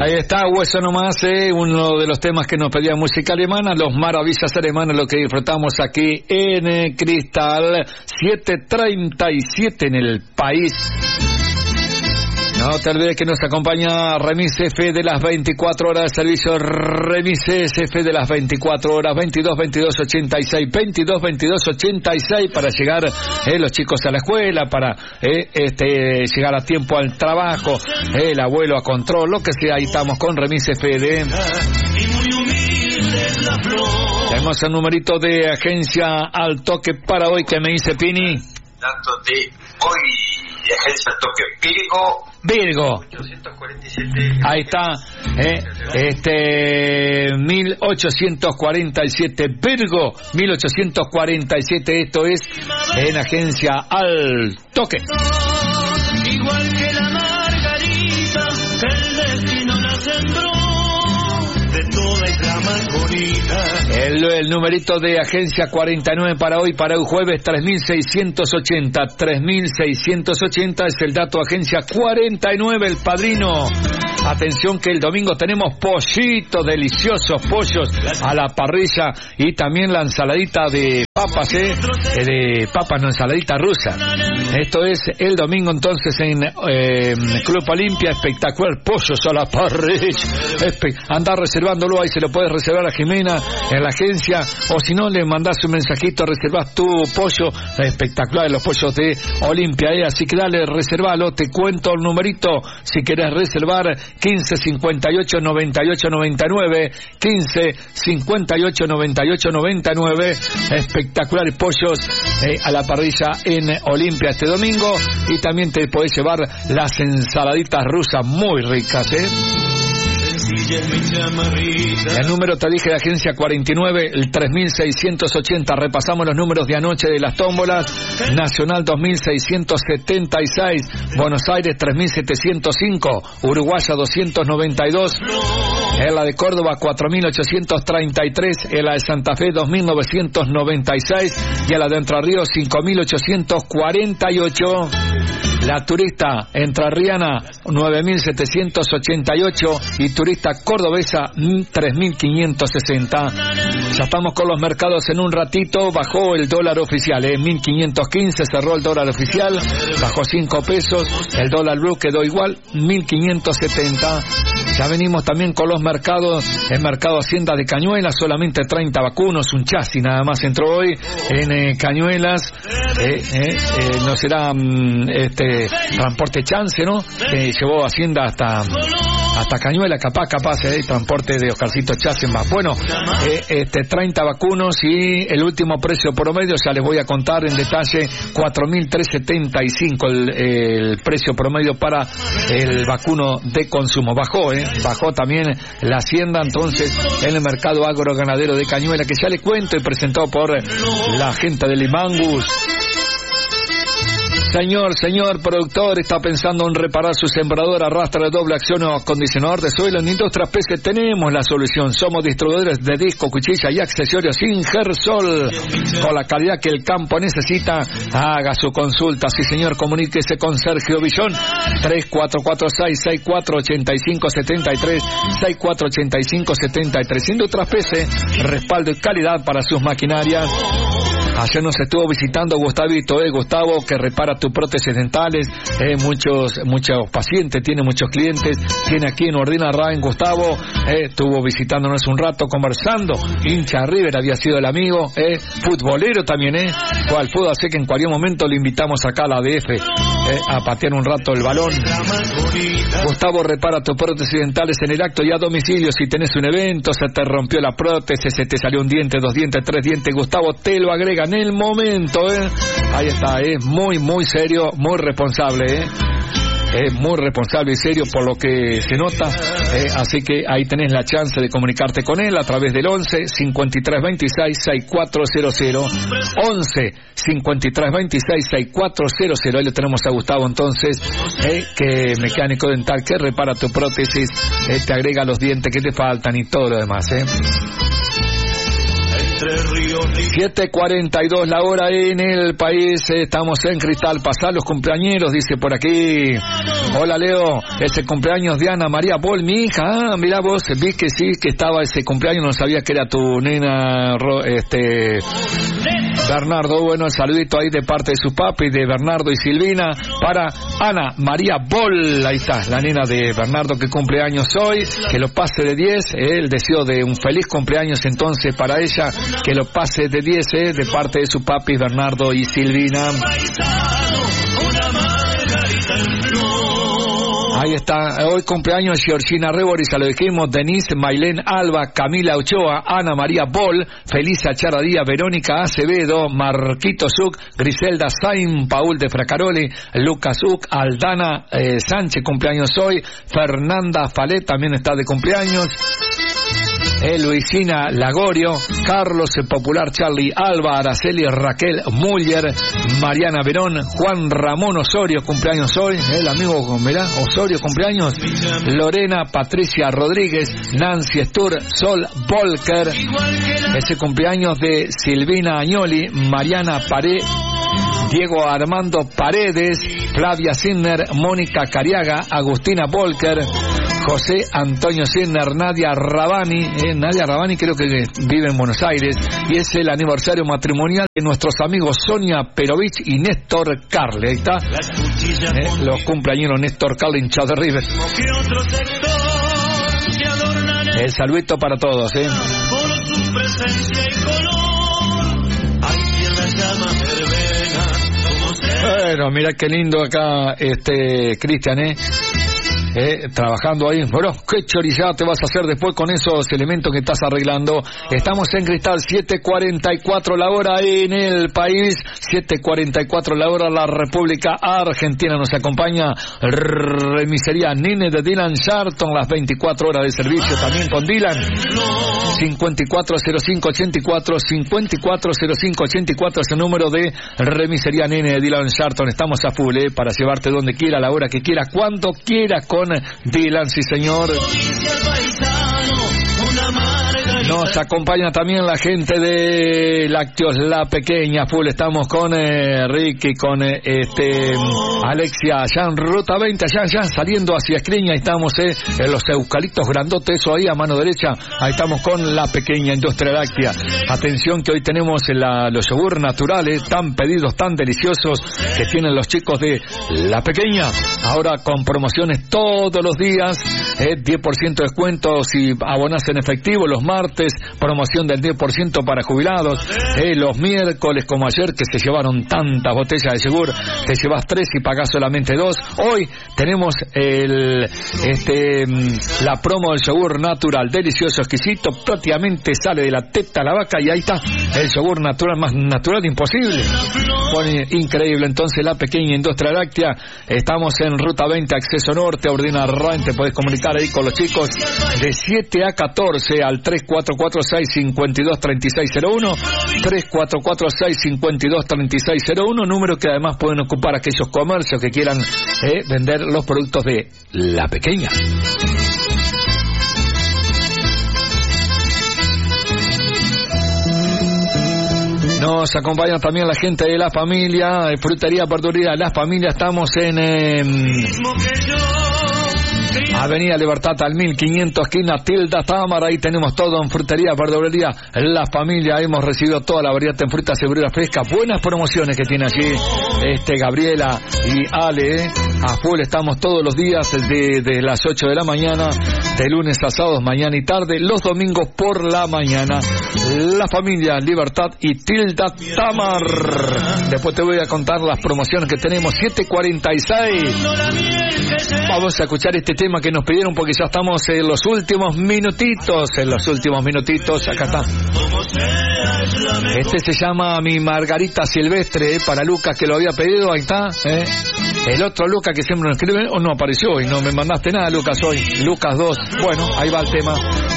Ahí está, Hueso Nomás, uno de los temas que nos pedía música alemana, los maravillas alemanas, lo que disfrutamos aquí en Cristal. 7:37 en el país. No te olvides que nos acompaña Remis F de las 24 horas, servicio Remis F de las 24 horas, 22 22 86, 22 22 86 para llegar los chicos a la escuela, para llegar a tiempo al trabajo, el abuelo a control, lo que sea, ahí estamos con Remis F de... Tenemos el numerito de agencia al toque para hoy, que me dice Pini. Dato de hoy, de agencia al toque Virgo. 847. Ahí está, 1847 Virgo, 1847, esto es en agencia al toque. Igual que la margarita, el destino la sembró, de toda isla más bonita. El numerito de agencia 49 para hoy jueves, 3680. 3680 es el dato agencia 49, el padrino. Atención que el domingo tenemos pollitos, deliciosos pollos a la parrilla y también la ensaladita de papas, de papas, no, ensaladita rusa. Esto es el domingo entonces en Club Olimpia, espectacular, pollos a la parrilla. Andá reservándolo, ahí se lo puedes reservar a Jimena en la agencia, o si no le mandás un mensajito, reservás tu pollo, espectacular los pollos de Olimpia, así que dale, reservalo, te cuento el numerito si querés reservar, 15 58 98 99, 15 58 98 99, espectaculares pollos a la parrilla en Olimpia este domingo, y también te podés llevar las ensaladitas rusas muy ricas, El número te dije de agencia 49, el 3680. Repasamos los números de anoche de las tómbolas. Nacional 2676, Buenos Aires 3705, Uruguaya 292, en la de Córdoba 4833, en la de Santa Fe 2996 y en la de Entre Ríos 5848. La turista entrerriana 9.788 y turista cordobesa 3.560. Ya estamos con los mercados en un ratito. Bajó el dólar oficial, 1.515 cerró el dólar oficial, bajó 5 pesos. El dólar blue quedó igual, 1.570. Ya venimos también con los mercados. El mercado Hacienda de Cañuelas, solamente 30 vacunos, un chasis nada más entró hoy en Cañuelas. No será transporte chance, ¿no? Llevó Hacienda hasta Cañuelas, capaz, transporte de Oscarcito Chassenbach. Bueno, 30 vacunos y el último precio promedio, ya les voy a contar en detalle, 4.375 el precio promedio para el vacuno de consumo. Bajó también la Hacienda, entonces, en el mercado agroganadero de Cañuelas, que ya les cuento, y presentado por la gente del Limangus. Señor productor, está pensando en reparar su sembrador, arrastra de doble acción o acondicionador de suelo. En Industrias PC tenemos la solución. Somos distribuidores de disco, cuchilla y accesorios Ingersol, con la calidad que el campo necesita. Haga su consulta, sí señor, comuníquese con Sergio Villón, 3446-648573, 648573. Industrias PC, respaldo y calidad para sus maquinarias. Ayer nos estuvo visitando Gustavito, Gustavo, que repara tus prótesis dentales, muchos pacientes, tiene muchos clientes, tiene aquí en Ordina Raven Gustavo, estuvo visitándonos un rato, conversando, hincha River, había sido el amigo, futbolero también, fue al fútbol, así que en cualquier momento le invitamos acá a la ADF, a patear un rato el balón. Gustavo repara tus prótesis dentales en el acto y a domicilio. Si tenés un evento, se te rompió la prótesis, se te salió un diente, 2 dientes, 3 dientes, Gustavo te lo agrega en el momento, ahí está, muy serio, muy responsable, muy responsable y serio por lo que se nota, así que ahí tenés la chance de comunicarte con él a través del 11 53 26 6400, 11 53 26 6400. Ahí lo tenemos a Gustavo entonces, que mecánico dental, que repara tu prótesis, te agrega los dientes que te faltan y todo lo demás, Entre ríos 7:42 la hora en el país. Estamos en Cristal. Pasar los cumpleañeros, dice por aquí. Hola Leo, ese cumpleaños de Ana María Paul, mi hija. Ah, mirá vos, vi que sí, que estaba ese cumpleaños, no sabía que era tu nena, Bernardo. Bueno, el saludito ahí de parte de su papi, de Bernardo y Silvina, para Ana María Paul. Ahí está, la nena de Bernardo que cumple años hoy, que lo pase de 10, el deseo de un feliz cumpleaños entonces para ella, que lo pase de 10, de parte de su papi Bernardo y Silvina. Ahí está, hoy cumpleaños Georgina Rebori, ya lo dijimos, Denise, Mailén Alba, Camila Ochoa, Ana María Bol, Felisa Charadía, Verónica Acevedo, Marquito Zuc, Griselda Sain, Paul de Fracaroli, Lucas Zuc, Aldana Sánchez, cumpleaños hoy, Fernanda Falet también está de cumpleaños. Luisina Lagorio, Carlos el Popular, Charlie Alba, Araceli Raquel Muller, Mariana Verón, Juan Ramón Osorio, cumpleaños hoy, el amigo, mirá, Osorio, cumpleaños, Lorena Patricia Rodríguez, Nancy Stur, Sol Volker, ese cumpleaños de Silvina Agnoli, Mariana Paré, Diego Armando Paredes, Flavia Sinner, Mónica Cariaga, Agustina Volker, José Antonio Sinner, Nadia Rabani, Nadia Rabani creo que vive en Buenos Aires, y es el aniversario matrimonial de nuestros amigos Sonia Perovich y Néstor Carle. Ahí está, los cumpleaños Néstor Carle, hincha de River. El saludito para todos, por su presencia y color, hay quien la llama verbena, como sea. Bueno, mira qué lindo acá, Cristian, trabajando ahí. Bueno, qué chorizada te vas a hacer después con esos elementos que estás arreglando. Estamos en Cristal, 7:44 la hora en el país, 7:44 la hora la República Argentina. Nos acompaña Remisería Nine de Dylan Sharton, las 24 horas de servicio también con Dylan. 540584, 540584 es el número de Remisería Nine de Dylan Sharton. Estamos a full, para llevarte donde quiera, a la hora que quiera, cuando quiera, con Dylan, sí señor. Nos acompaña también la gente de Lácteos La Pequeña, full, estamos con Ricky, con Alexia, allá en Ruta 20, allá saliendo hacia Escriña, estamos en los eucaliptos grandotes, eso ahí a mano derecha, ahí estamos con La Pequeña Industria Láctea. Atención que hoy tenemos los yogur naturales, tan pedidos, tan deliciosos, que tienen los chicos de La Pequeña, ahora con promociones todos los días, 10% de descuento si abonas en efectivo, los martes, promoción del 10% para jubilados, los miércoles, como ayer, que se llevaron tantas botellas de yogur, te llevas 3 y pagás solamente 2. Hoy tenemos la promo del yogur natural, delicioso, exquisito, prácticamente sale de la teta a la vaca, y ahí está, el yogur natural, más natural imposible. Bueno, increíble. Entonces La Pequeña Industria Láctea, estamos en Ruta 20, acceso norte, Ordina Rain, te puedes comunicar ahí con los chicos de 7 a 14 al 3446-523601, 3446-523601, número que además pueden ocupar aquellos comercios que quieran vender los productos de La Pequeña. Nos acompaña también la gente de La Familia, Frutería, Verduría La Familia. Estamos en Avenida Libertad al 1500, esquina Tilda Támara. Ahí tenemos todo en Frutería, Verduría La Familia. Hemos recibido toda la variedad en frutas y verduras frescas. Buenas promociones que tiene allí Gabriela y Ale. A full estamos todos los días desde las 8 de la mañana, de lunes a sábados, mañana y tarde, los domingos por la mañana. La Familia, Libertad y Tilda Tamar. Después te voy a contar las promociones que tenemos. 7:46. Vamos a escuchar este tema que nos pidieron porque ya estamos en los últimos minutitos. Acá está. Se llama Mi Margarita Silvestre, para Lucas, que lo había pedido. Ahí está, El otro Lucas que siempre nos escribe, no apareció hoy, no me mandaste nada, Lucas, hoy. Lucas 2. Bueno, ahí va el tema.